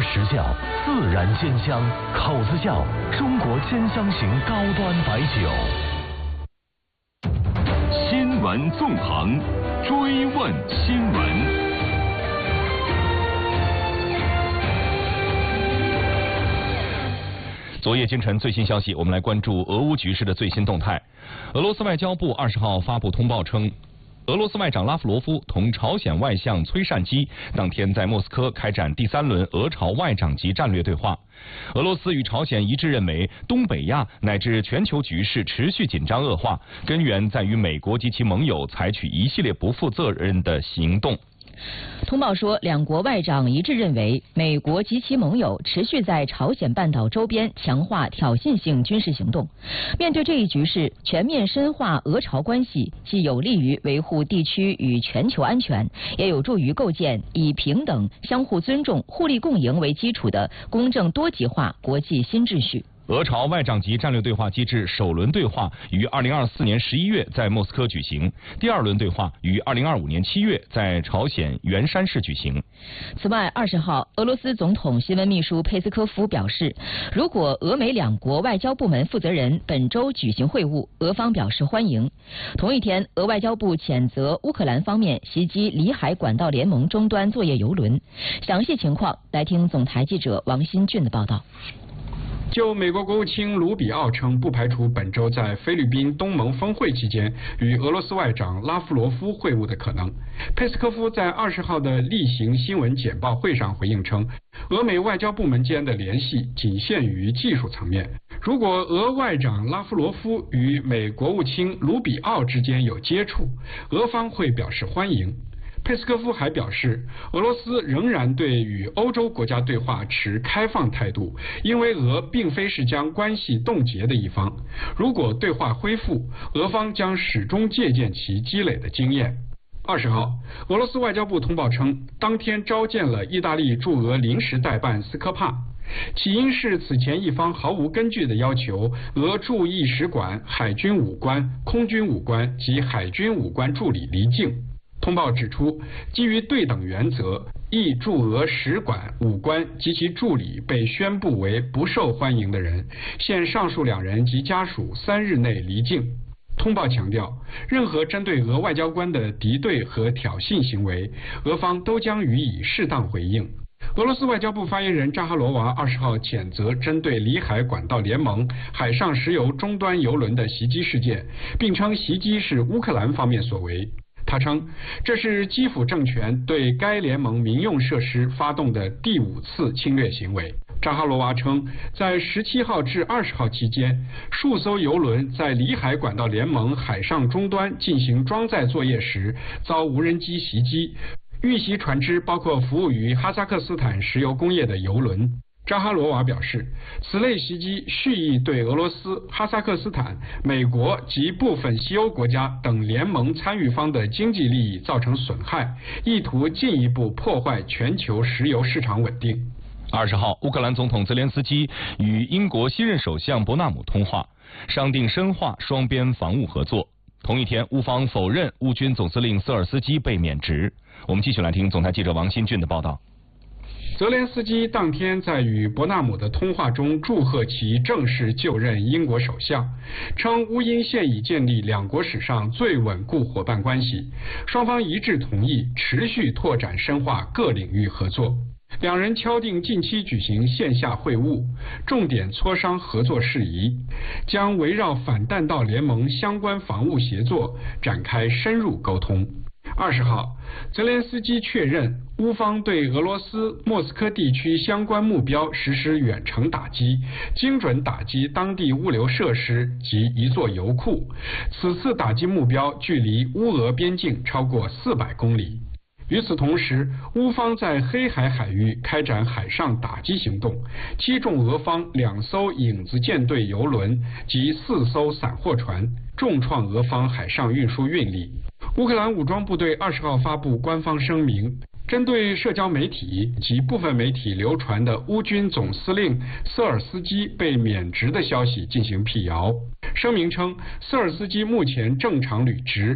实窖，自然鲜香，口子窖，中国鲜香型高端白酒。 新闻纵横，追问新闻。 昨夜今晨最新消息，我们来关注俄乌局势的最新动态。俄罗斯外交部20号发布通报称，俄罗斯外长拉夫罗夫同朝鲜外相崔善基当天在莫斯科开展第3轮俄朝外长级战略对话。俄罗斯与朝鲜一致认为，东北亚乃至全球局势持续紧张恶化，根源在于美国及其盟友采取一系列不负责任的行动。 通报说，两国外长一致认为，美国及其盟友持续在朝鲜半岛周边强化挑衅性军事行动。面对这一局势，全面深化俄朝关系，既有利于维护地区与全球安全，也有助于构建以平等、相互尊重、互利共赢为基础的公正多极化国际新秩序。 俄朝外长级战略对话机制首轮对话于2024年11月在莫斯科举行，第2轮对话于2025年7月在朝鲜元山市举行。 此外，20号，俄罗斯总统新闻秘书佩斯科夫表示，如果俄美两国外交部门负责人本周举行会晤，俄方表示欢迎。同一天，俄外交部谴责乌克兰方面袭击里海管道联盟终端作业邮轮。详细情况，来听总台记者王新俊的报道。 就美国国务卿卢比奥称，不排除本周在菲律宾东盟峰会期间与俄罗斯外长拉夫罗夫会晤的可能。佩斯科夫在20号的例行新闻简报会上回应称，俄美外交部门间的联系仅限于技术层面。如果俄外长拉夫罗夫与美国务卿卢比奥之间有接触，俄方会表示欢迎。佩斯科夫还表示，俄罗斯仍然对与欧洲国家对话持开放态度，因为俄并非是将关系冻结的一方。如果对话恢复，俄方将始终借鉴其积累的经验。20号，俄罗斯外交部通报称，当天召见了意大利驻俄临时代办斯科帕，起因是此前一方毫无根据的要求俄驻意使馆、海军武官、空军武官及海军武官助理离境。通报指出，基于对等原则，意驻俄使馆、武官及其助理被宣布为不受欢迎的人，现上述2人及家属3日内离境。通报强调，任何针对俄外交官的敌对和挑衅行为，俄方都将予以适当回应。俄罗斯外交部发言人扎哈罗娃20号谴责针对里海管道联盟海上石油终端油轮的袭击事件，并称袭击是乌克兰方面所为。他称，这是基辅政权对该联盟民用设施发动的第5次侵略行为。扎哈罗娃称，在17号至20号期间，数艘油轮在里海管道联盟海上终端进行装载作业时遭无人机袭击，遇袭船只包括服务于哈萨克斯坦石油工业的油轮。扎哈罗娃表示，此类袭击蓄意对俄罗斯、哈萨克斯坦、美国及部分西欧国家等联盟参与方的经济利益造成损害，意图进一步破坏全球石油市场稳定。 20号，乌克兰总统泽连斯基与英国新任首相伯纳姆通话，商定深化双边防务合作。同一天，乌方否认乌军总司令瑟尔斯基被免职。我们继续来听总台记者王新俊的报道。 泽连斯基当天在与伯纳姆的通话中祝贺其正式就任英国首相，称乌英现已建立两国史上最稳固伙伴关系，双方一致同意持续拓展深化各领域合作。两人敲定近期举行线下会晤，重点磋商合作事宜，将围绕反弹道联盟相关防务协作展开深入沟通。20号，泽连斯基确认乌方对俄罗斯莫斯科地区相关目标实施远程打击，精准打击当地物流设施及一座油库。此次打击目标距离乌俄边境超过400公里。与此同时，乌方在黑海海域开展海上打击行动，击中俄方2艘影子舰队油轮及4艘散货船，重创俄方海上运输运力。乌克兰武装部队20号发布官方声明，针对社交媒体及部分媒体流传的乌军总司令瑟尔斯基被免职的消息进行辟谣。声明称，瑟尔斯基目前正常履职，